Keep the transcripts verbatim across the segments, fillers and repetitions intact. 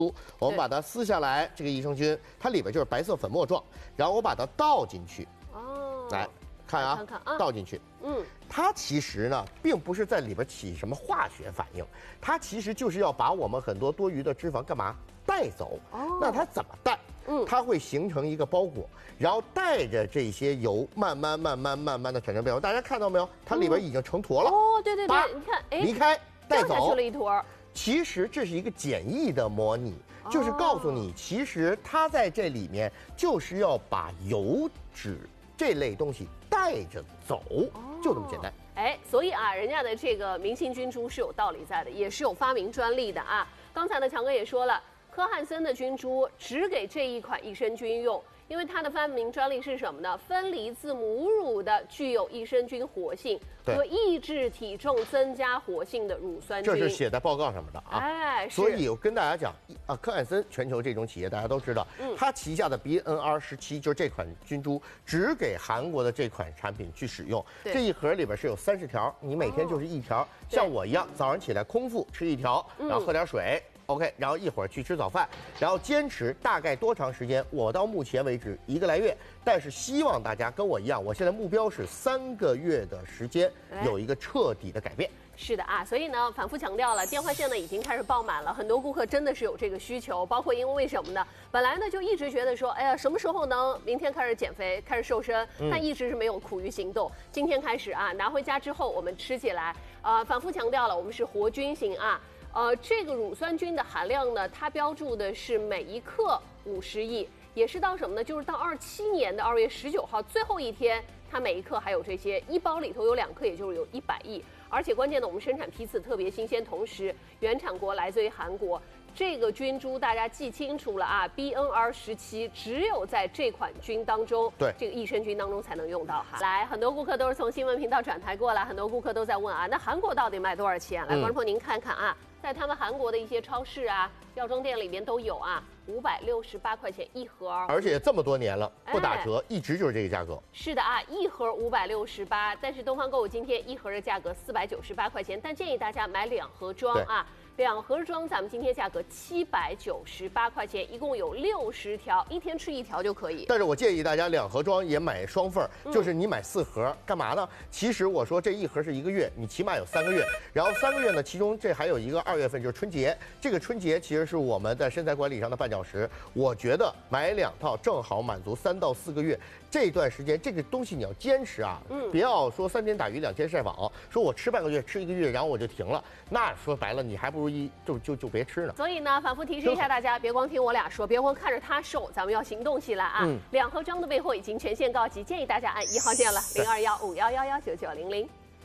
我们把它撕下来，这个益生菌它里边就是白色粉末状，然后我把它倒进去，哦，来看啊，看看啊，倒进去，嗯，它其实呢，并不是在里边起什么化学反应，它其实就是要把我们很多多余的脂肪干嘛带走。哦，那它怎么带？嗯，它会形成一个包裹，然后带着这些油，慢慢、慢慢、慢慢的产生变化。大家看到没有？它里边已经成坨了。 哦，对对对，你看，哎， 离开带走， 掉下去了一坨。 其实这是一个简易的模拟，就是告诉你，其实它在这里面就是要把油脂这类东西带着走，就这么简单。 哎，所以啊，人家的这个明星菌株是有道理在的，也是有发明专利的啊。刚才呢，强哥也说了，科汉森的菌株只给这一款益生菌用。因为它的发明专利是什么呢？分离自母乳的具有益生菌活性和抑制体重增加活性的乳酸菌， 这是写在报告上面的啊。哎，所以我跟大家讲啊，科汉森全球这种企业大家都知道，嗯，它旗下的 B N R 十七就是这款菌株，只给韩国的这款产品去使用。这一盒里边是有三十条，你每天就是一条，像我一样，早上起来空腹吃一条，然后喝点水。OK， 然后一会儿去吃早饭，然后坚持大概多长时间？我到目前为止一个来月，但是希望大家跟我一样，我现在目标是三个月的时间有一个彻底的改变。 是的啊，所以呢，反复强调了，电话线呢已经开始爆满了，很多顾客真的是有这个需求，包括因为为什么呢？本来呢就一直觉得说，哎呀，什么时候能明天开始减肥，开始瘦身，但一直是没有苦于行动。今天开始啊，拿回家之后我们吃起来，呃，反复强调了，我们是活菌型啊。呃，这个乳酸菌的含量呢，它标注的是每一克五十亿，也是到什么呢？就是到二七年的二月十九号最后一天，它每一克还有这些，一包里头有两克，也就是有一百亿。而且关键的，我们生产批次特别新鲜，同时原产国来自于韩国。这个菌株大家记清楚了啊 ，B N R 十七只有在这款菌当中， 对这个益生菌当中才能用到哈。来，很多顾客都是从新闻频道转台过来，很多顾客都在问啊，那韩国到底卖多少钱？来，观众朋友您看看啊。在他们韩国的一些超市啊、药妆店里面都有啊，五百六十八块钱一盒， 而且这么多年了不打折，哎、一直就是这个价格。 是的啊，一盒五百六十八，但是东方购物今天一盒的价格四百九十八块钱，但建议大家买两盒装啊。两盒装，咱们今天价格七百九十八块钱，一共有六十条，一天吃一条就可以。 但是我建议大家两盒装也买双份儿，嗯、就是你买四盒，干嘛呢？其实我说这一盒是一个月，你起码有三个月，然后三个月呢，其中这还有一个二月份就是春节，这个春节其实是我们在身材管理上的绊脚石。我觉得买两套正好满足三到四个月这段时间，这个东西你要坚持啊，嗯，不要说三天打鱼两天晒网，说我吃半个月吃一个月，然后我就停了，那说白了你还不如一就就就别吃了。 所以呢，反复提示一下大家，别光听我俩说，别光看着他瘦，咱们要行动起来啊！嗯、两盒装的备货已经全线告急，建议大家按一号键了，零二幺五幺幺幺九九零零。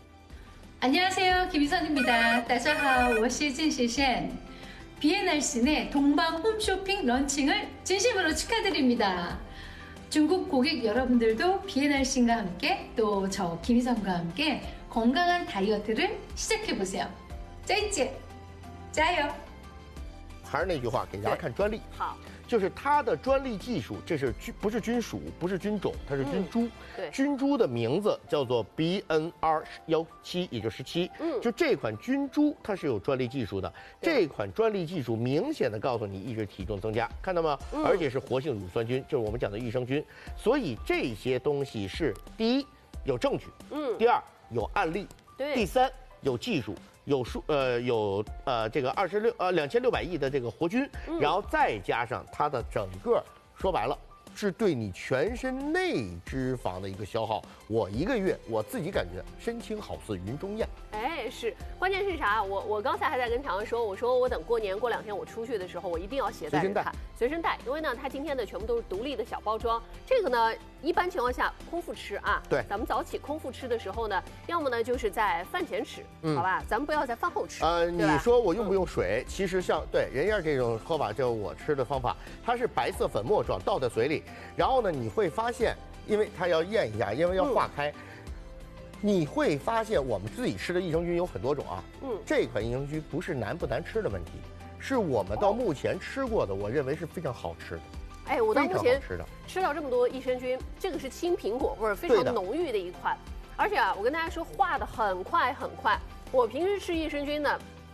안녕하세요, 김희선입니다. 大家好，我是郑雪萱。비엔알씬의 동방 홈쇼핑 런칭을 진심으로 축하드립니다. 중국 고객 여러분들도 비엔알씬과 함께 또 저 김희선과 함께 건강한 다이어트를 시작해보세요. 짜이찌! 加油！ 还是那句话，给大家看专利。 好， 就是它的专利技术，这是菌不是菌属，不是菌种，它是菌株。嗯、 对， 菌株的名字叫做 B N R 十七，也就十七。嗯，就这款菌株它是有专利技术的。这款专利技术明显的告诉你抑制体重增加，看到吗？嗯、而且是活性乳酸菌，就是我们讲的益生菌。所以这些东西是第一有证据，嗯，第二有案例， 对， 第三有技术。有数呃有呃这个二十六呃两千六百亿的这个活菌，嗯、然后再加上它的整个说白了是对你全身内脂肪的一个消耗。我一个月我自己感觉身轻好似云中雁。 哎，是，关键是啥？我我刚才还在跟常文说，我说我等过年过两天我出去的时候，我一定要携带着它，随身带，因为呢它今天的全部都是独立的小包装。这个呢一般情况下空腹吃啊， 对， 咱们早起空腹吃的时候呢，要么呢就是在饭前吃，嗯、好吧，咱们不要在饭后吃。 呃，你说我用不用水？嗯、其实像对人家这种喝法，就我吃的方法，它是白色粉末状倒在嘴里，然后呢你会发现，因为它要咽一下，因为要化开。嗯你会发现我们自己吃的益生菌有很多种啊，嗯，这款益生菌不是难不难吃的问题，是我们到目前吃过的，我认为是非常好吃的。 哎，我到目前吃到这么多益生菌，这个是青苹果味儿非常浓郁的一款，而且啊，我跟大家说化的很快很快。我平时吃益生菌呢，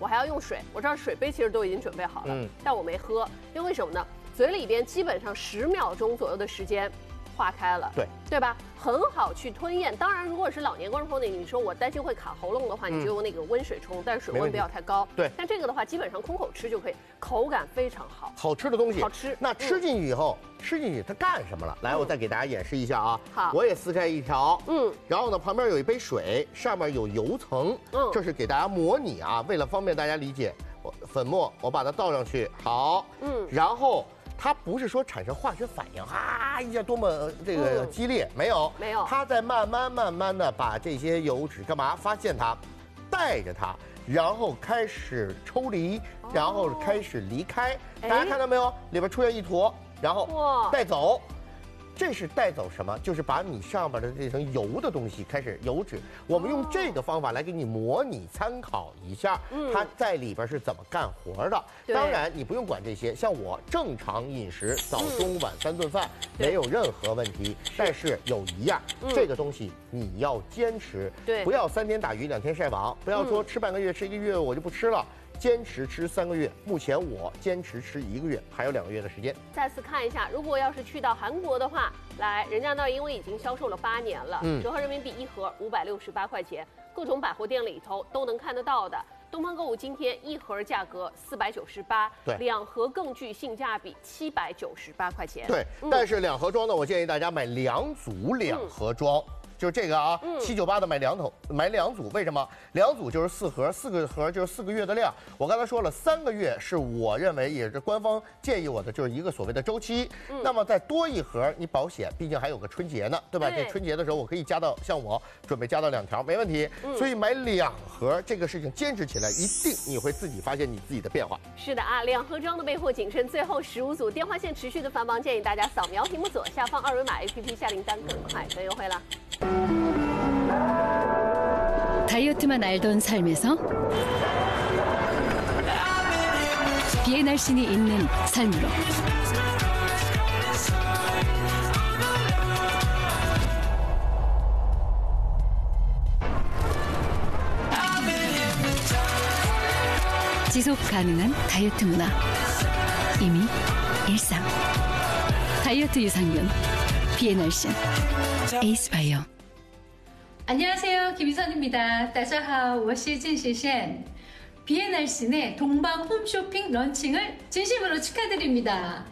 我还要用水，我这儿水杯其实都已经准备好了，嗯，但我没喝，因为为什么呢？嘴里边基本上十秒钟左右的时间。化开了， 对对吧？很好去吞咽。当然，如果是老年观众朋友，你说我担心会卡喉咙的话，你就用那个温水冲，但是水温不要太高。 对， 但这个的话，基本上空口吃就可以，口感非常好。 好吃的东西， 好吃。 那吃进去以后，嗯、吃进去它干什么了？来，我再给大家演示一下啊。 好， 我也撕开一条，嗯，然后呢，旁边有一杯水，上面有油层，嗯，这是给大家模拟啊，为了方便大家理解，我粉末我把它倒上去，好，嗯，然后。它不是说产生化学反应，啊一下多么这个激烈，嗯、没有， 没有， 它在慢慢慢慢的把这些油脂干嘛？发现它，带着它，然后开始抽离，哦、然后开始离开。大家看到没有？里边出现一坨，然后带走。这是带走什么？就是把你上边的这层油的东西开始油脂，我们用这个方法来给你模拟参考一下，它在里边是怎么干活的。当然你不用管这些，像我正常饮食，早中晚三顿饭没有任何问题。但是有一样，这个东西你要坚持， 对， 不要三天打鱼两天晒网，不要说吃半个月吃一个月我就不吃了。坚持吃三个月，目前我坚持吃一个月，还有两个月的时间。 再次看一下，如果要是去到韩国的话，来，人家那儿因为已经销售了八年了，嗯，折合人民币一盒五百六十八块钱，各种百货店里头都能看得到的。东方购物今天一盒价格四百九十八， 对， 两盒更具性价比，七百九十八块钱。 对，嗯、但是两盒装呢，我建议大家买两组两盒装。嗯就是这个啊，七九八的买两桶，买两组，为什么？两组就是四盒，四个盒就是四个月的量。我刚才说了，三个月是我认为也是官方建议我的，就是一个所谓的周期。嗯、那么再多一盒，你保险，毕竟还有个春节呢，对吧？对这春节的时候我可以加到，像我准备加到两条，没问题。嗯、所以买两盒这个事情坚持起来，一定你会自己发现你自己的变化。 是的啊，两盒装的备货谨慎，最后十五组电话线持续的繁忙，建议大家扫描屏幕左下方二维码 A P P 下订单更快更优惠了。 다이어트만 알던 삶에서 비의 날씬이 있는 삶으로 지속 가능한 다이어트 문화 이미 일상 다이어트 유산균 비의 날씬 에이스바이오 안녕하세요, 김희선입니다. 大家好，我是郑雪贤. 비의 날씬의 동방 홈쇼핑 런칭을 진심으로 축하드립니다.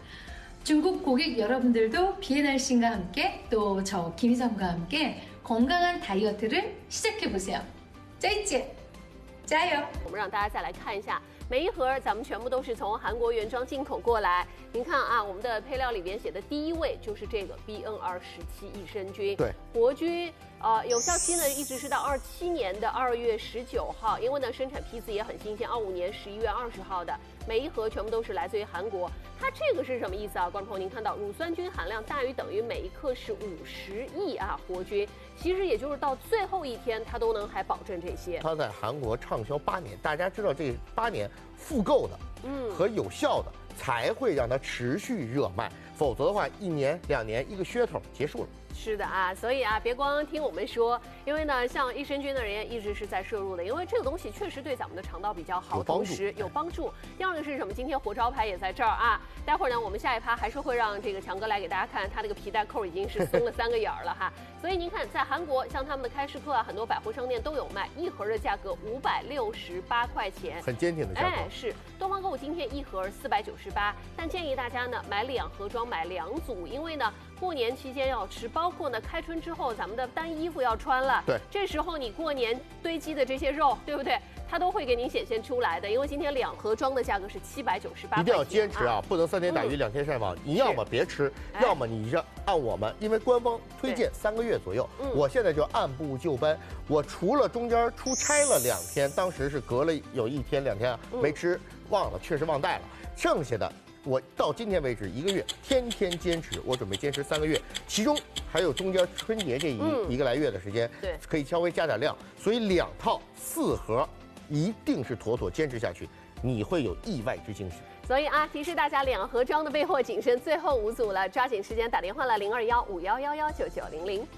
중국 고객 여러분들도 비의 날씬과 함께 또 저 김희선과 함께 건강한 다이어트를 시작해보세요. 再见，加油！ 我们让大家再来看一下。 每一盒咱们全部都是从韩国原装进口过来。您看啊，我们的配料里边写的第一位就是这个 B N R 十七益生菌， 对， 活菌，呃，有效期呢一直是到二七年的二月十九号，因为呢生产批次也很新鲜，二五年十一月二十号的，每一盒全部都是来自于韩国。它这个是什么意思啊？观众朋友，您看到乳酸菌含量大于等于每一克是五十亿啊活菌，其实也就是到最后一天它都能还保证这些。 它在韩国畅销八年，大家知道这八年。 复购的，嗯，和有效的才会让它持续热卖，否则的话，一年两年一个噱头结束了。 是的啊，所以啊，别光听我们说，因为呢，像益生菌的人也一直是在摄入的，因为这个东西确实对咱们的肠道比较好，同时有帮助。第二个是什么？今天活招牌也在这儿啊。待会儿呢，我们下一趴还是会让这个强哥来给大家看，他这个皮带扣已经是松了三个眼儿了哈。所以您看，在韩国像他们的开市客啊，很多百货商店都有卖，一盒的价格五百六十八块钱， 很坚挺的价格。 哎，是东方购物今天一盒四百九十八，但建议大家呢买两盒装，买两组，因为呢过年期间要吃，包括呢开春之后咱们的单衣服要穿了， 对， 这时候你过年堆积的这些肉，对不对？它都会给您显现出来的，因为今天两盒装的价格是七百九十八。 一定要坚持啊，不能三天打鱼两天晒网。你要么别吃，要么你让按我们，因为官方推荐三个月左右，我现在就按部就班。我除了中间出差了两天，当时是隔了有一天两天啊没吃，忘了，确实忘带了，剩下的。 我到今天为止一个月，天天坚持，我准备坚持三个月，其中还有中间春节这一、嗯、一个来月的时间， 对， 可以稍微加点量，所以两套四盒一定是妥妥坚持下去，你会有意外之惊喜。 所以啊，提示大家两盒装的备货谨慎，最后五组了，抓紧时间打电话了零二幺五幺幺幺九九零零。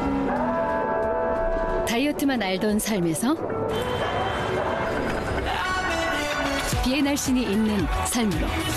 다이어트만 알던 삶에서 비엔알신이 있는 삶으로